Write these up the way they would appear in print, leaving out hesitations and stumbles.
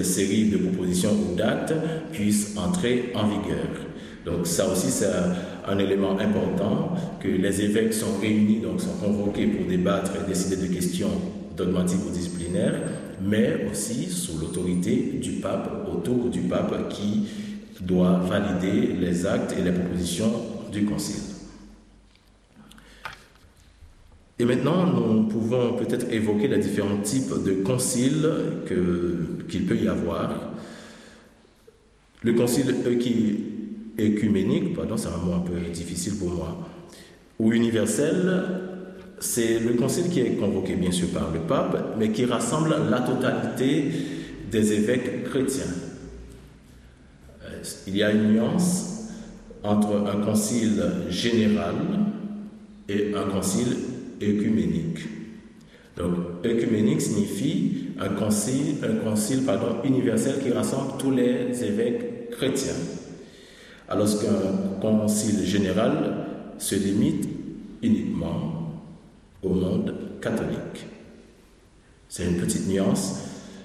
série de propositions ou d'actes puissent entrer en vigueur. Donc ça aussi c'est un élément important, que les évêques sont réunis, donc sont convoqués pour débattre et décider de questions dogmatiques ou disciplinaires, mais aussi sous l'autorité du pape, autour du pape qui doit valider les actes et les propositions du concile. Et maintenant, nous pouvons peut-être évoquer les différents types de conciles qu'il peut y avoir. Le concile œcuménique, c'est un mot un peu difficile pour moi, ou universel, c'est le concile qui est convoqué bien sûr par le pape, mais qui rassemble la totalité des évêques chrétiens. Il y a une nuance entre un concile général et un concile œcuménique. Donc, œcuménique signifie un concile universel qui rassemble tous les évêques chrétiens. Alors qu'un concile général se limite uniquement au monde catholique. C'est une petite nuance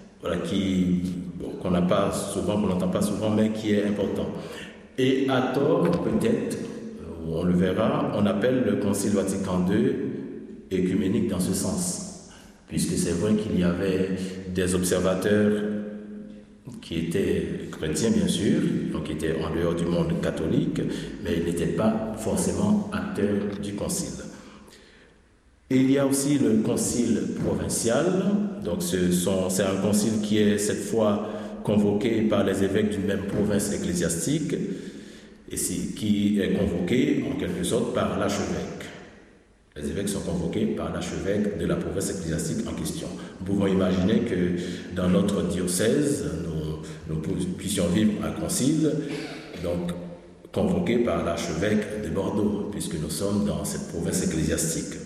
qu'on n'entend pas souvent, mais qui est important. Et à tort, peut-être, on le verra, on appelle le Concile Vatican II œcuménique dans ce sens, puisque c'est vrai qu'il y avait des observateurs qui étaient chrétiens bien sûr, donc qui étaient en dehors du monde catholique, mais ils n'étaient pas forcément acteurs du concile. Et il y a aussi le concile provincial, donc c'est un concile qui est cette fois convoqué par les évêques d'une même province ecclésiastique, et qui est convoqué en quelque sorte par l'archevêque. Les évêques sont convoqués par l'archevêque de la province ecclésiastique en question. Nous pouvons imaginer que dans notre diocèse, nous puissions vivre un concile, donc convoqué par l'archevêque de Bordeaux, puisque nous sommes dans cette province ecclésiastique.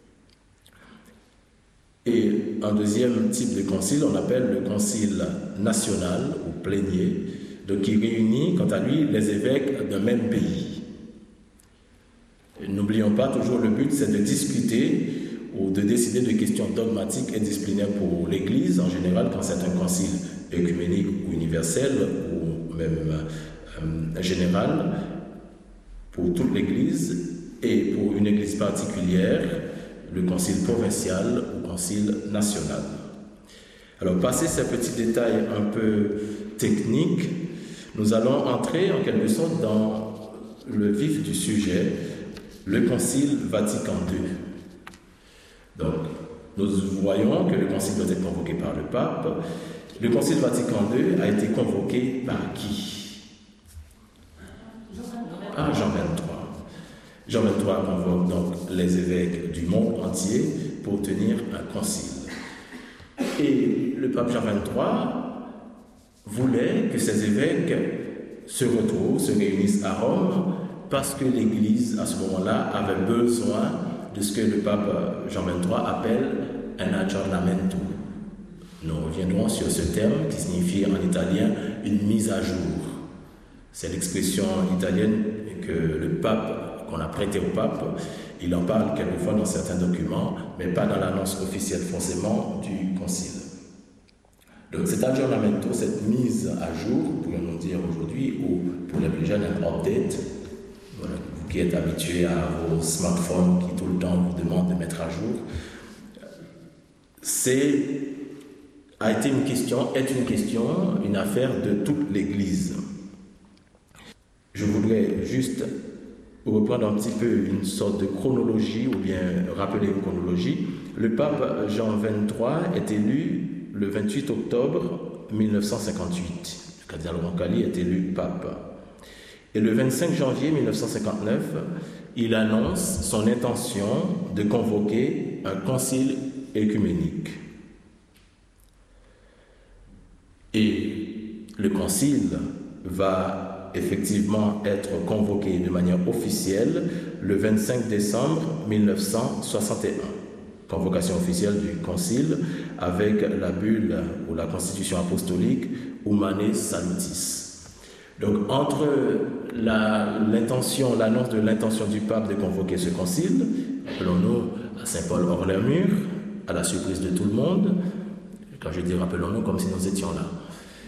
Et un deuxième type de concile, on appelle le concile national ou plénier, donc qui réunit, quant à lui, les évêques d'un même pays. N'oublions pas, toujours le but, c'est de discuter ou de décider de questions dogmatiques et disciplinaires pour l'Église, en général, quand c'est un concile œcuménique ou universel, ou même général, pour toute l'Église, et pour une Église particulière, le concile provincial ou concile national. Alors, passé ces petits détails un peu techniques, nous allons entrer en quelque sorte dans le vif du sujet, le Concile Vatican II. Donc, nous voyons que le concile doit être convoqué par le pape. Le Concile Vatican II a été convoqué par qui? Par Jean XXIII. Jean XXIII convoque donc les évêques du monde entier pour tenir un concile. Et le pape Jean XXIII voulait que ces évêques se retrouvent, se réunissent à Rome, parce que l'Église, à ce moment-là, avait besoin de ce que le pape Jean XXIII appelle un aggiornamento. Nous reviendrons sur ce terme qui signifie en italien une mise à jour. C'est l'expression italienne que le pape, qu'on a prêtée au pape, il en parle quelquefois dans certains documents, mais pas dans l'annonce officielle forcément du concile. Donc cet aggiornamento, cette mise à jour, pourrions-nous dire aujourd'hui, ou pour les plus jeunes, un update, voilà, vous qui êtes habitués à vos smartphones qui tout le temps vous demandent de mettre à jour, est une question, une affaire de toute l'Église. Je voudrais juste reprendre un petit peu une sorte de chronologie, ou bien rappeler une chronologie. Le pape Jean XXIII est élu le 28 octobre 1958. Le cardinal Roncalli est élu pape. Et le 25 janvier 1959, il annonce son intention de convoquer un concile œcuménique. Et le concile va effectivement être convoqué de manière officielle le 25 décembre 1961. Convocation officielle du concile avec la bulle ou la constitution apostolique Humanae Salutis. Donc, entre l'annonce de l'intention du pape de convoquer ce concile, rappelons-nous à Saint-Paul hors les murs, à la surprise de tout le monde, quand je dis rappelons-nous, comme si nous étions là.